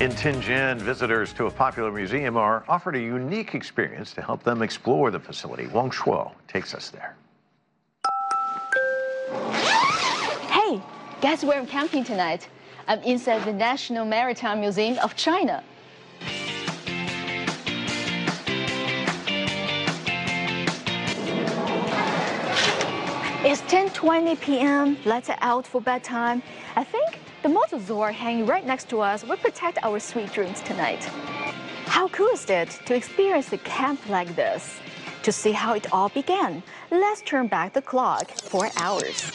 In Tianjin, visitors to a popular museum are offered a unique experience to help them explore the facility. Wang Shuo takes us there. Hey, guess where I'm camping tonight? I'm inside the National Maritime Museum of China. It's 10:20 p.m. Let's head out for bedtime. I think the mosasaur hanging right next to us will protect our sweet dreams tonight. How cool is it to experience a camp like this? To see how it all began, let's turn back the clock 4 hours.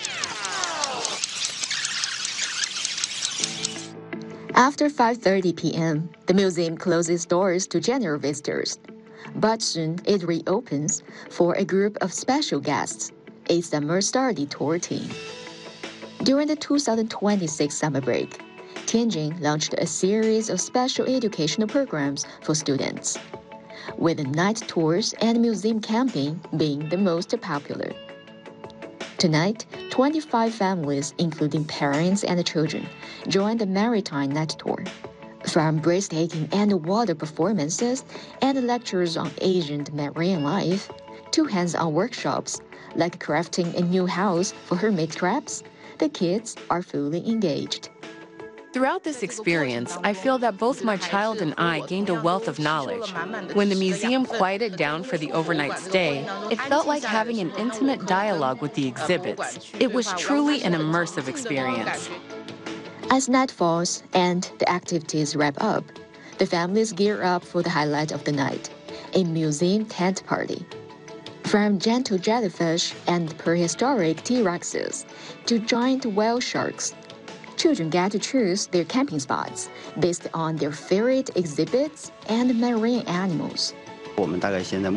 After 5:30 p.m., the museum closes doors to general visitors. But soon it reopens for a group of special guests, a summer study tour team. During the 2026 summer break, Tianjin launched a series of special educational programs for students, with night tours and museum camping being the most popular. Tonight, 25 families, including parents and children, joined the Maritime Night Tour. From breathtaking underwater performances and lectures on ancient marine life, to hands-on workshops like crafting a new house for hermit crabs, the kids are fully engaged. Throughout this experience, I feel that both my child and I gained a wealth of knowledge. When the museum quieted down for the overnight stay, it felt like having an intimate dialogue with the exhibits. It was truly an immersive experience. As night falls and the activities wrap up, the families gear up for the highlight of the night, a museum tent party. From gentle jellyfish and prehistoric T-Rexes to giant whale sharks, children get to choose their camping spots based on their favorite exhibits and marine animals. We have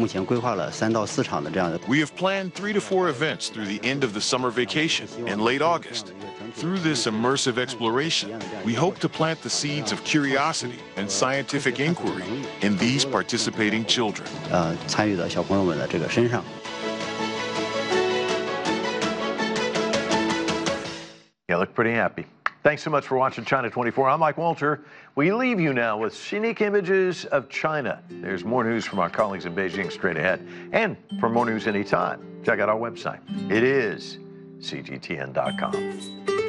planned 3 to 4 events through the end of the summer vacation in late August. Through this immersive exploration, we hope to plant the seeds of curiosity and scientific inquiry in these participating children. You look pretty happy. Thanks so much for watching China 24. I'm Mike Walter. We leave you now with unique images of China. There's more news from our colleagues in Beijing straight ahead. And for more news anytime, check out our website. It is CGTN.com.